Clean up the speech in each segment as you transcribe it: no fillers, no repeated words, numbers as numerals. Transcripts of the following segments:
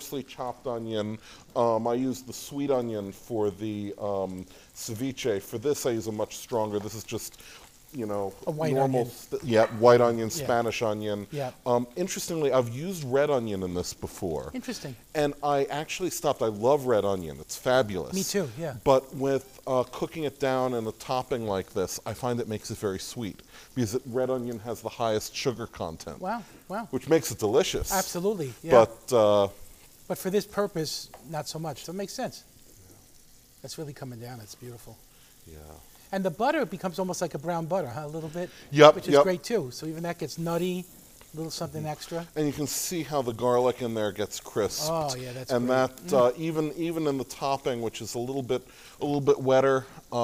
coarsely chopped onion. I use the sweet onion for the ceviche. For this, I use a much stronger. This is just, you know, A white normal. onion. White onion, Yeah. Spanish onion. Yeah. Interestingly, I've used red onion in this before. Interesting. And I actually stopped. I love red onion. It's fabulous. Me too, yeah. But with cooking it down in a topping like this, I find it makes it very sweet because red onion has the highest sugar content. Wow, wow. Which makes it delicious. Absolutely, yeah. But for this purpose, not so much. So it makes sense. That's really coming down. It's beautiful. yeah. And the butter becomes almost like a brown butter, huh? A little bit. Yep, Which is yep. great too. So even that gets nutty, a little something extra. And you can see how the garlic in there gets crisped. Oh yeah, that's and great. that even in the topping, which is a little bit wetter,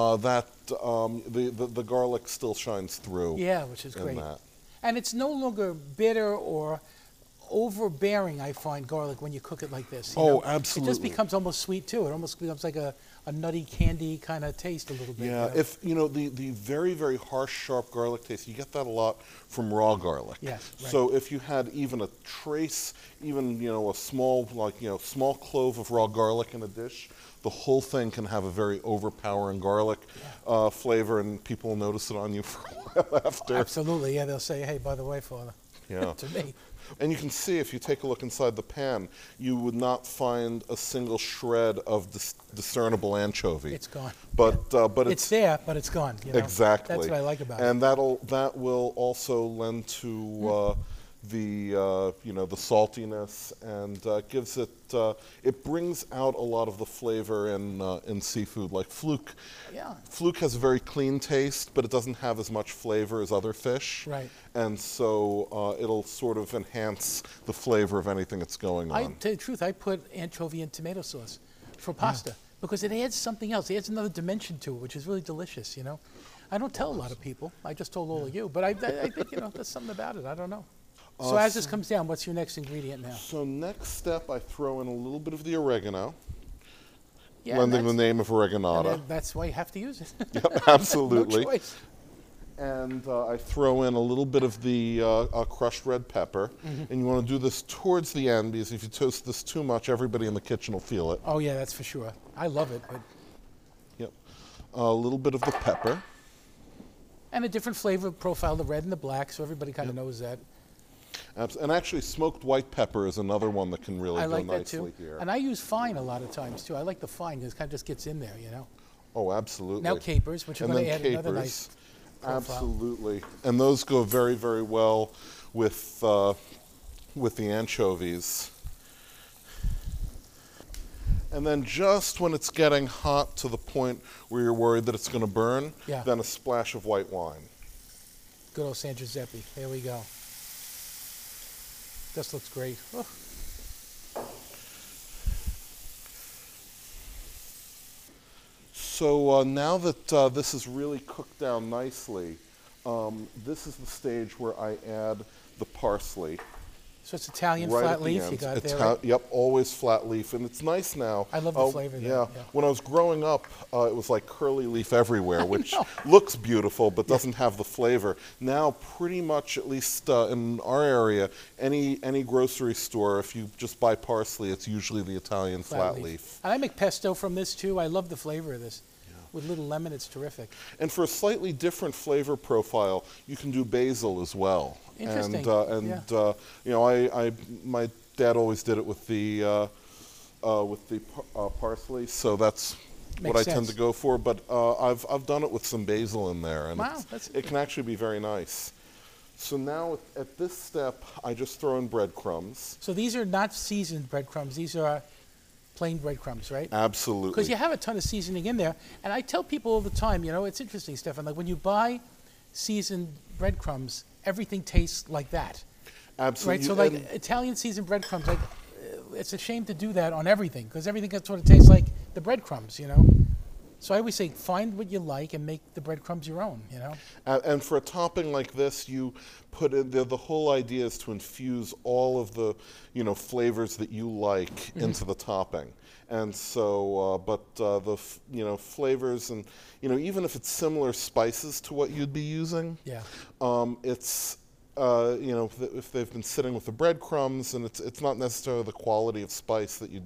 the garlic still shines through. Yeah, which is in great. that. And it's no longer bitter or overbearing, I find, garlic when you cook it like this. You know? It Absolutely. just becomes almost sweet too. It almost becomes like a nutty candy kind of taste a little bit. Yeah, you know? if you know the very, very harsh, sharp garlic taste, you get that a lot from raw garlic. Yes, right. So if you had even a trace, even a small small clove of raw garlic in a dish, the whole thing can have a very overpowering garlic flavor, and people will notice it on you for a while after. Absolutely, yeah. They'll say, "Hey, by the way, Father," Yeah. to me. And you can see, if you take a look inside the pan, you would not find a single shred of discernible anchovy. It's gone. But It's there, but it's gone. You know? Exactly. That's what I like about it. And that will also lend to the the saltiness, and gives it it brings out a lot of the flavor in seafood. Like fluke. Yeah. Fluke has a very clean taste, but it doesn't have as much flavor as other fish. Right. And so it'll sort of enhance the flavor of anything that's going on. I tell you the truth, I put anchovy in tomato sauce for pasta because it adds something else. It adds another dimension to it, which is really delicious. You know, I don't tell a lot of people. I just told all of you, but I think there's something about it. I don't know. So as this comes down, what's your next ingredient now? So next step, I throw in a little bit of the oregano, Yeah, lending the that's- name of oreganata. and that's why you have to use it. Yep, absolutely. No choice. And I throw in a little bit of the crushed red pepper. And you want to do this towards the end, because if you toast this too much, everybody in the kitchen will feel it. Oh yeah, that's for sure. I love it, but Yep. A little bit of the pepper. and a different flavor profile, the red and the black, so everybody kind of knows that. And actually, smoked white pepper is another one that can really I go like that nicely too. here. And I use fine a lot of times too. I like the fine because it kind of just gets in there, you know. Oh, absolutely. Now capers, which are And going to then add another nice profile. Absolutely. And those go very, very well with the anchovies. And then just when it's getting hot to the point where you're worried that it's going to burn, Yeah. then a splash of white wine. Good old San Giuseppe. There we go. This looks great. Oh. So now that this is really cooked down nicely, this is the stage where I add the parsley. So it's Italian Right flat at the leaf you end. got there. Right? Yep, always flat leaf, and it's nice now. I love the flavor there, Yeah. yeah. When I was growing up, it was like curly leaf everywhere, which looks beautiful but doesn't have the flavor. Now, pretty much, at least in our area, any grocery store, if you just buy parsley, it's usually the Italian flat leaf. And I make pesto from this too. I love the flavor of this. With little lemon, it's terrific. And for a slightly different flavor profile, you can do basil as well. Interesting. My dad always did it with the parsley, so that's what Makes I tend sense. to go for. But I've done it with some basil in there, and Wow, it can actually be very nice. So now at this step, I just throw in breadcrumbs. So these are not seasoned breadcrumbs. These are plain breadcrumbs, right? Absolutely. Because you have a ton of seasoning in there. And I tell people all the time, you know, it's interesting, Stefan, like when you buy seasoned breadcrumbs, everything tastes like that. Absolutely. Right? So like Italian seasoned breadcrumbs, like it's a shame to do that on everything because everything sort of tastes like the breadcrumbs, you know? So I always say find what you like and make the breadcrumbs your own, you know? And for a topping like this, you put in the whole idea is to infuse all of the flavors that you like into the topping. And so, the flavors and even if it's similar spices to what you'd be using, Yeah. it's you know, if they've been sitting with the breadcrumbs, and it's not necessarily the quality of spice that you